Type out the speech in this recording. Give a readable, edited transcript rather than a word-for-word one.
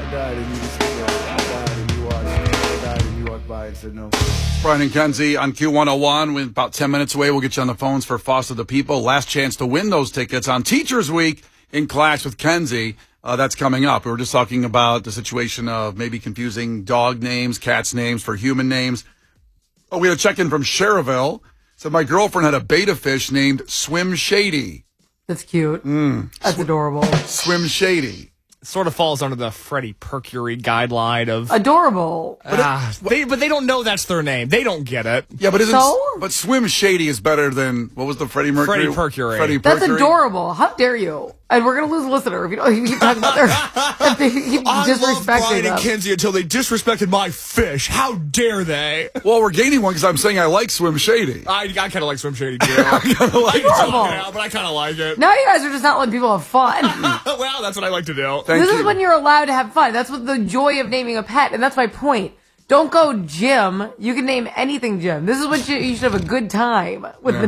died and you just died and you watched. I died and you walked by and said no. Brian and Kenzie on Q101. We're about 10 minutes away. We'll get you on the phones for Foster the People. Last chance to win those tickets on Teachers Week in Clash with Kenzie. That's coming up. We were just talking about the situation of maybe confusing dog names, cats' names for human names. Oh, we had a check-in from Cherville. Said my girlfriend had a beta fish named Swim Shady. That's cute. That's adorable. Swim Shady. Sort of falls under the Freddie Mercury guideline of Adorable. but they don't know that's their name. They don't get it. Yeah, but So? but Swim Shady is better than what was the Freddie Mercury? Freddie Mercury. Freddie That's Mercury? adorable. How dare you? And we're going to lose a listener if you keep talking about if they keep I love disrespecting Brian them. and Kenzie until they disrespected my fish. How dare they? Well, we're gaining one because I'm saying I like Swim Shady. I kind of like Swim Shady too. I kinda like Adorable. Yeah, but I kind of like it. Now you guys are just not letting people have fun. Well, that's what I like to do. Thank This you. is when you're allowed to have fun. That's what the joy of naming a pet, and that's my point. Don't go Jim. You can name anything Jim. This is when you should have a good time with the